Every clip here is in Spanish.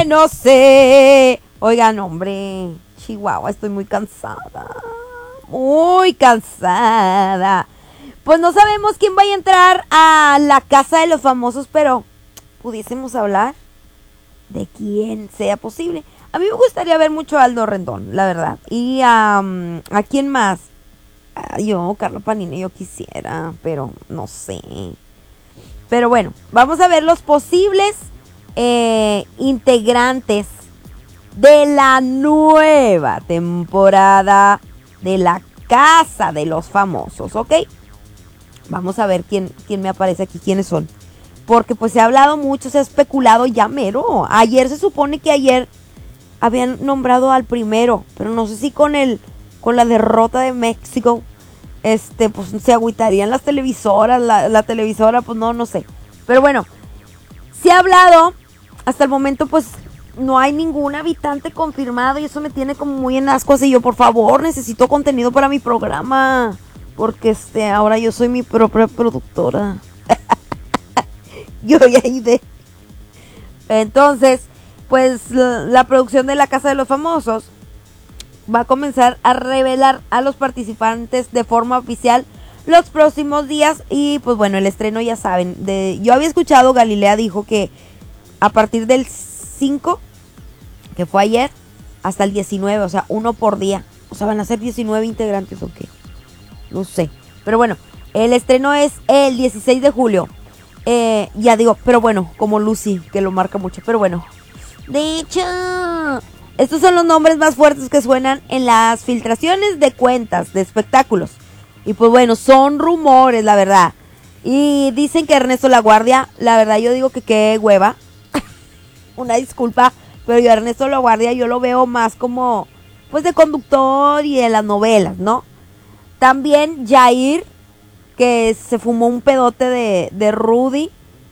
no sé. Oigan, hombre, Chihuahua, estoy muy cansada. Muy cansada. Pues no sabemos quién vaya a entrar a la casa de los famosos, pero pudiésemos hablar de quién sea posible. A mí me gustaría ver mucho a Aldo Rendón, la verdad. Y ¿a quién más? Yo, Carla Panini, yo quisiera, pero no sé. Pero bueno, vamos a ver los posibles integrantes de la nueva temporada de la Casa de los Famosos, ¿ok? Vamos a ver quién me aparece aquí, quiénes son. Porque pues se ha hablado mucho, se ha especulado ya mero. Ayer se supone que ayer habían nombrado al primero, pero no sé si con la derrota de México, pues se agüitarían las televisoras, la televisora, pues no sé. Pero bueno, se ha hablado, hasta el momento pues no hay ningún habitante confirmado y eso me tiene como muy en ascuas y yo, por favor, necesito contenido para mi programa, porque ahora yo soy mi propia productora. Yo ya de. Entonces, pues la producción de la Casa de los Famosos va a comenzar a revelar a los participantes de forma oficial los próximos días y pues bueno, el estreno ya saben, yo había escuchado, Galilea dijo que a partir del 5, que fue ayer, hasta el 19, o sea, uno por día, o sea, van a ser 19 integrantes o qué, no sé, pero bueno, el estreno es el 16 de julio, ya digo, pero bueno, como Lucy, que lo marca mucho, pero bueno, de hecho, estos son los nombres más fuertes que suenan en las filtraciones de cuentas de espectáculos. Y pues bueno, son rumores, la verdad. Y dicen que Ernesto LaGuardia, la verdad yo digo que qué hueva. Una disculpa, pero yo a Ernesto LaGuardia yo lo veo más como, pues de conductor y de las novelas, ¿no? También Jair, que se fumó un pedote de Rudy.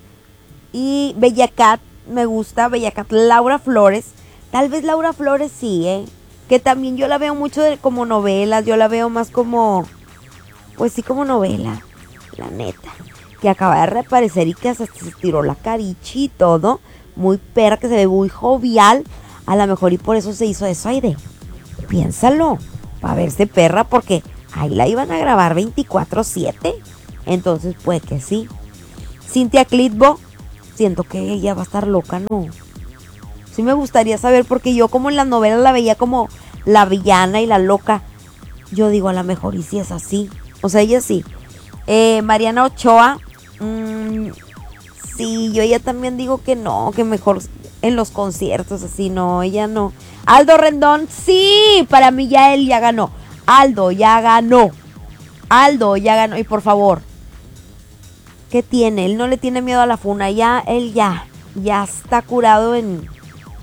Y Bella Cat, me gusta, Bella Cat. Laura Flores. Tal vez Laura Flores sí, que también yo la veo mucho como novelas, yo la veo más como, pues sí, como novela, la neta, que acaba de reaparecer y que hasta se tiró la carichi y todo, muy perra, que se ve muy jovial, a lo mejor y por eso se hizo eso, Aide, piénsalo, para verse perra, porque ahí la iban a grabar 24/7, entonces pues que sí. Cynthia Clitbo, siento que ella va a estar loca, ¿no? Sí me gustaría saber, porque yo como en las novelas la veía como la villana y la loca. Yo digo, a lo mejor y si es así. O sea, ella sí. Mariana Ochoa. Sí, yo ella también digo que no, que mejor en los conciertos, así no, ella no. Aldo Rendón, sí, para mí ya él ya ganó. Aldo ya ganó. Aldo ya ganó. Y por favor, ¿qué tiene? Él no le tiene miedo a la funa. Él ya está curado en...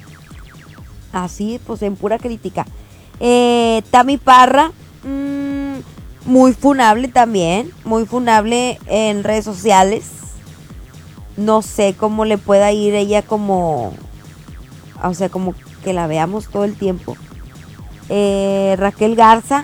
Así, pues en pura crítica. Tami Parra, muy funable también, muy funable en redes sociales. No sé cómo le pueda ir ella como, o sea, como que la veamos todo el tiempo. Raquel Garza.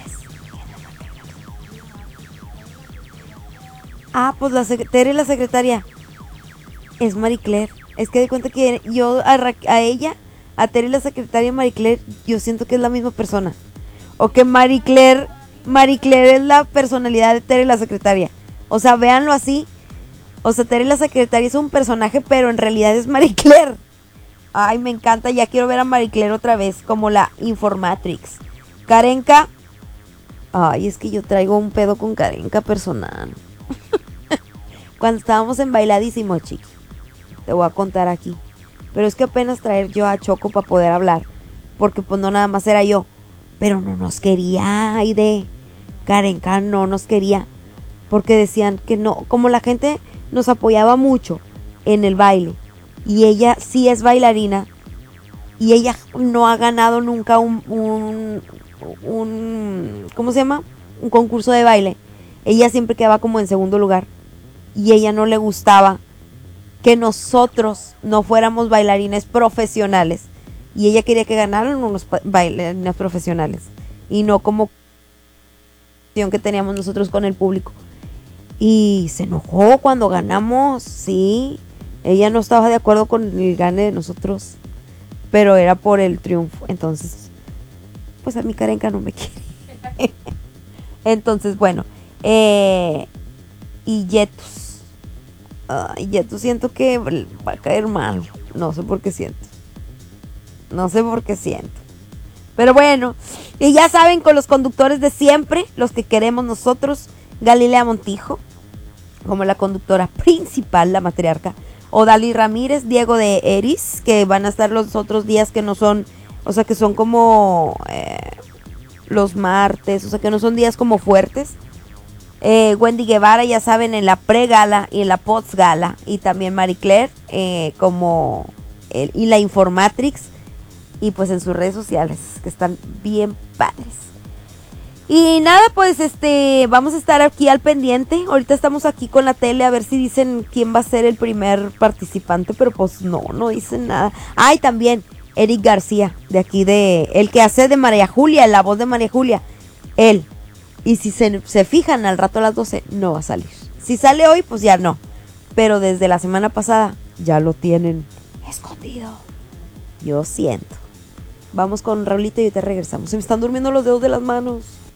Pues Tere, la secretaria, es Marie Claire. Es que de cuenta que yo a ella, a Tere, la secretaria, Marie Claire, yo siento que es la misma persona. O que Marie Claire es la personalidad de Tere, la secretaria. O sea, véanlo así. O sea, Tere, la secretaria es un personaje, pero en realidad es Marie Claire. Ay, me encanta, ya quiero ver a Marie Claire otra vez, como la Informatrix. Karenka. Ay, es que yo traigo un pedo con Karenka personal. Cuando estábamos en Bailadísimo, chiqui, te voy a contar aquí. Pero es que apenas traer yo a Choco para poder hablar, porque pues no nada más era yo. Pero no nos quería, Aide. Karenka no nos quería, porque decían que no, como la gente nos apoyaba mucho en el baile, y ella sí es bailarina, y ella no ha ganado nunca un ¿cómo se llama? Un concurso de baile. Ella siempre quedaba como en segundo lugar. Y ella no le gustaba que nosotros no fuéramos bailarines profesionales. Y ella quería que ganaran unos bailarines profesionales. Y no como que teníamos nosotros con el público. Y se enojó cuando ganamos, sí. Ella no estaba de acuerdo con el gane de nosotros. pero era por el triunfo. Entonces, pues a mi Karenka no me quiere. Entonces, bueno, y Yetus. Yetus siento que va a caer mal. No sé por qué siento. Pero bueno, y ya saben, con los conductores de siempre, los que queremos nosotros, Galilea Montijo, como la conductora principal, la matriarca, Odalí Ramírez, Diego de Eris, que van a estar los otros días que no son, o sea, que son como los martes, o sea, que no son días como fuertes. Wendy Guevara, ya saben, en la pre-gala y en la post-gala, y también Marie Claire, y la Informatrix, y pues en sus redes sociales, que están bien padres. Y nada, pues vamos a estar aquí al pendiente. Ahorita estamos aquí con la tele a ver si dicen quién va a ser el primer participante, pero pues no dicen nada. Y también Eric García, de aquí el que hace de María Julia, la voz de María Julia, él. Y si se fijan, al rato a las 12 no va a salir. Si sale hoy, pues ya no. Pero desde la semana pasada ya lo tienen escondido. Yo siento. Vamos con Raulito y te regresamos. Se me están durmiendo los dedos de las manos.